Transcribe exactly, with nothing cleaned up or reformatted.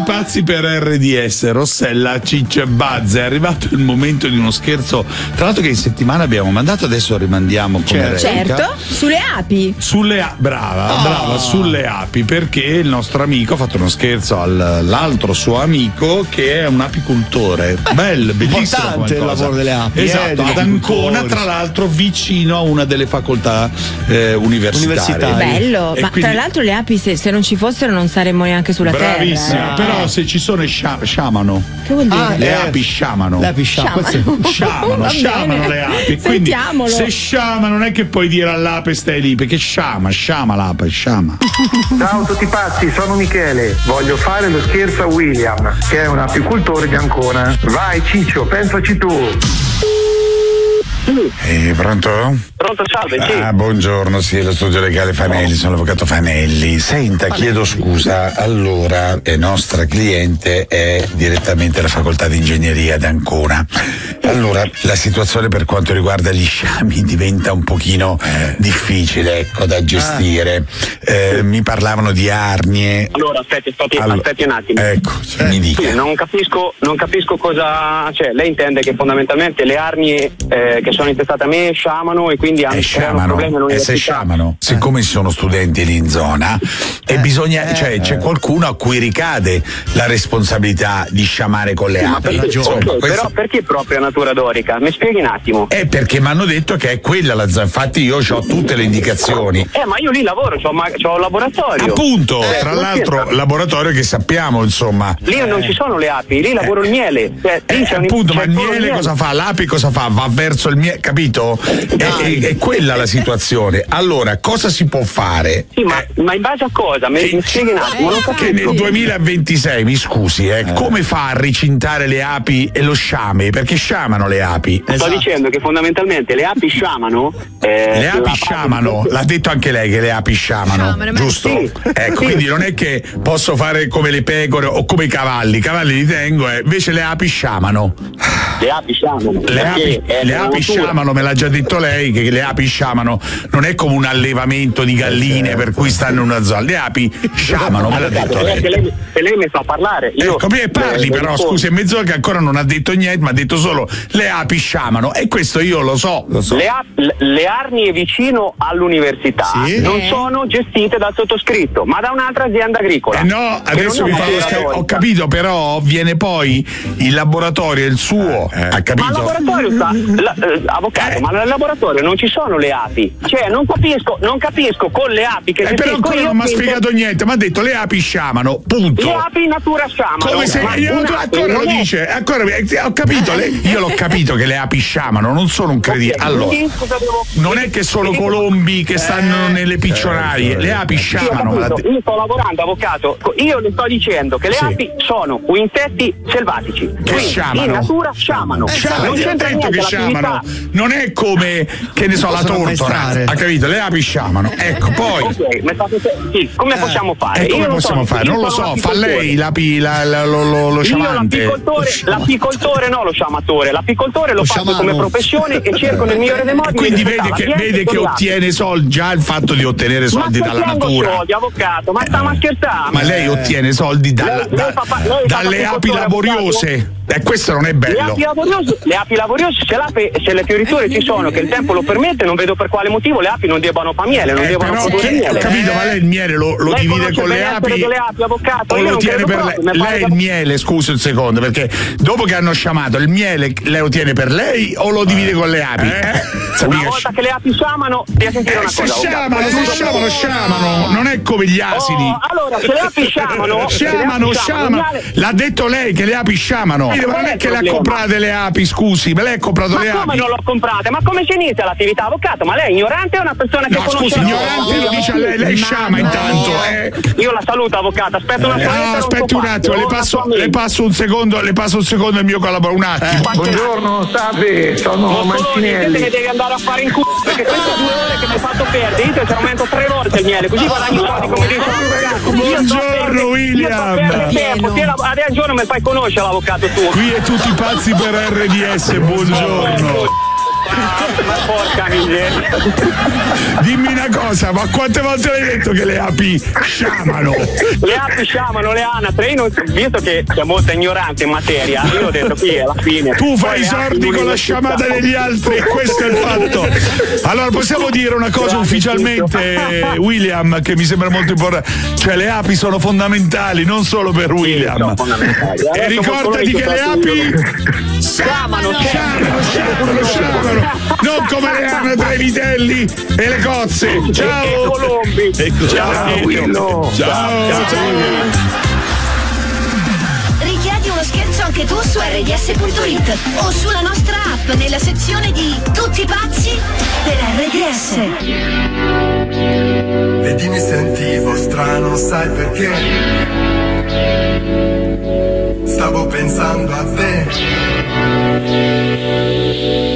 pazzi per R D S, Rossella, Ciccio e Buzz, è arrivato il momento di uno scherzo, tra l'altro che in settimana abbiamo mandato, adesso rimandiamo come certo, certo. Sulle api. Sulle a- brava, oh. brava, sulle api, perché il nostro amico ha fatto uno scherzo all'altro suo amico che è un apicultore. Bello, bellissimo. Importante il lavoro delle api. Esatto, eh, ad Ancona, tra l'altro vicino a una delle facoltà eh, universitarie. Bello, E ma quindi, tra l'altro le api se, se non ci fossero non saremmo neanche sulla bravissima, terra. Eh. però se ci sono scia- sciamano. Che vuol dire? Ah, le eh. api sciamano. Le api sciamano. Sciamano, sciamano le api. Quindi Sentiamolo. se sciama non è che puoi dire all'ape stai lì, perché sciama, sciama l'ape, sciama. Ciao a tutti pazzi, sono Michele. Voglio fare lo scherzo a William, che è un apicultore di Ancona. Vai Ciccio, pensaci tu. Eh, pronto? Pronto, salve, sì. Ah, buongiorno, sì, lo studio legale Fanelli, sono l'avvocato Fanelli. Senta, chiedo scusa, allora, la nostra cliente è direttamente alla facoltà di ingegneria di Ancona. Allora, la situazione per quanto riguarda gli sciami diventa un pochino difficile, ecco, da gestire. Eh, mi parlavano di arnie. Allora, aspetti, aspetti, Allora, aspetti un attimo. Ecco, mi dica. Sì, non capisco, non capisco cosa, cioè lei intende che fondamentalmente le arnie eh, che sono intestate a me sciamano e quindi hanno E sciamano, problemi e se all'università. sciamano, siccome ci sono studenti lì in zona e bisogna, cioè c'è qualcuno a cui ricade la responsabilità di sciamare con le Ma api. perché, Insomma, ok, questo- però perché proprio natura dorica? Mi spieghi un attimo. È perché mi hanno detto che è quella la zona, infatti io ho tutte le indicazioni. Eh, ma io lì lavoro, c'ho, ma, c'ho un laboratorio. Appunto, Eh, tra non l'altro scherza. laboratorio che sappiamo, insomma. Lì non ci sono le api, lì lavoro il miele. Cioè, lì Eh, c'è un, appunto, c'è ma il solo miele cosa fa? L'api cosa fa? Va verso il miele, capito? È, è- è quella la situazione. Allora, cosa si può fare? Sì, ma, ma in base a cosa? Mi, mi spieghi un attimo, non Che capisco. nel duemilaventisei, mi scusi, eh, come fa a ricintare le api e lo sciame? Perché sciamano le api. Sto dicendo che fondamentalmente le api sciamano. eh, Le api la- sciamano, l'ha detto anche lei che le api sciamano, Sciamano, ma- giusto? Sì. Ecco, Sì. quindi non è che posso fare come le pecore o come i cavalli, i cavalli li tengo, eh, invece le api sciamano. Le api sciamano. Le perché api, è le nella api natura. sciamano, me l'ha già detto lei, che le api sciamano non è come un allevamento di galline per cui stanno in una zona, le api sciamano, me l'ha detto lei. Se lei, se lei mi fa parlare, io. Ecco, e parli eh, però, rispondo. scusi, è mezz'ora che ancora non ha detto niente, ma ha detto solo le api sciamano e questo io lo so. Lo so. Le, ap- le- le arnie vicino all'università Sì. non sono gestite dal sottoscritto, ma da un'altra azienda agricola. Eh no, che adesso non mi è fa lo una sca- azienda ho capito, però viene poi il laboratorio, il suo, ha Ma al capito? laboratorio sta, la- eh, avvocato, Eh. ma nel laboratorio non ci sono le api. Cioè, non capisco, non capisco con le api che Eh, però gestisco ancora io non mi ha che- spiegato niente, mi ha detto le api sciamano, punto. Le api in natura sciamano. Come se ma io un tu ape ancora lo non è- dice, ancora eh, ho capito, lei- io l'ho capito che le api sciamano, non sono un credibile. Ok, Allora, quindi cosa devo- non è che sono colombi che stanno nelle piccionarie, le api Sì, ho sciamano. me l'ha capito. detto. Io sto lavorando, avvocato. Io le sto dicendo che le Sì. api sono insetti selvatici. Che Quindi sciamano. in natura sciamano. Sciamano, non gli ho c'entra detto niente che sciamano, l'attività. non è come, che ne so, la Possono tortora, ammaestrare. ha capito? Le api sciamano, ecco, poi. Ok, ma fate se- sì, come possiamo fare? E Io come non possiamo so, fare? io Non lo sono so, fa apicoltore. lei l'api, la, la- lo, lo, lo Io sciamante. l'apicoltore, l'apicoltore no lo sciamatore, l'apicoltore lo, Lo faccio sciamano. come professione e cerco nel migliore dei modi. E quindi di vede rispettare che, l'ambiente vede che con le api. ottiene soldi, già il fatto di ottenere soldi ma dalla ottengo natura. soldi, avvocato, ma stiamo a scherzare. Ma lei ottiene soldi dalla- Lei- lei da- fa pa- lei fa dalle api apicoltore, laboriose. E questo non è Le bello. api laboriose, le api laboriose se, l'ape- se le fioriture ci sono, che il tempo lo permette, non vedo per quale motivo le api non debbano fare miele, non Eh, devono però produrre che- ho miele. capito, ma lei il miele lo, lo Lei divide conosce con il le benessere api delle api, avvocato? o Io lo non tiene credo per proprio, lei? mi pare Lei che- il miele, scusi un secondo, perché dopo che hanno sciamato il miele lei lo tiene per lei o lo divide con le api? Eh? Una Mica volta che le api sciamano, devi sentire Eh, una se cosa. sciamano, se avvocato. sciamano, sciamano, non è come gli asini. Oh, allora, se le api sciamano, se le api Sciamano, sciamano, sciamano. il miele- L'ha detto lei che le api sciamano. Ma Ma qual non è è il che le ha problema? comprate le api, scusi, ma lei ha comprato Ma le come api. non l'ho comprata? Ma come si inizia l'attività, avvocato? Ma lei è ignorante o è una persona che No, conosce scusi, la ignorante cosa? lo dice a lei, lei sciama intanto, eh. Io la saluto, avvocato, aspetta una Eh, seconda. no, aspetti un attimo, le passo, le passo un secondo, le passo un secondo il mio collaboratore, un attimo. Buongiorno, salve, sono Moscoloni, te Mancinelli. ne devi andare a fare in culo, perché queste due ore che mi hai fatto perdere, io ti aumento tre volte il miele, così guadagni soldi come dice l'avvocato. Buongiorno, William. Tempo, te la- adesso un giorno mi fai conoscere l'avvocato tu. Qui è tutti pazzi per R D S, buongiorno. ma porca miseria. Dimmi una cosa, ma quante volte l'hai detto che le api sciamano? Le api sciamano, le anatre, io non, visto che c'è molta ignoranza in materia, io ho detto qui alla fine. Tu fai i sordi con la sciamata degli altri e questo è il fatto. Allora possiamo dire una cosa Grazie, ufficialmente, William, che mi sembra molto importante, cioè le api sono fondamentali non solo per William. Sono fondamentali. E Adesso ricordati che le api sciamano, sciamano, sciamano, sciamano, non come le anatre, i vitelli e le cozze. Ciao. E colombi. Ecco, ciao, Ciao, Willow. Ciao. Ciao. Richiedi uno scherzo anche tu su erre di esse punto it o sulla nostra app nella sezione di Tutti pazzi per erre di esse. Vedi, mi sentivo strano, sai perché? Stavo pensando a te.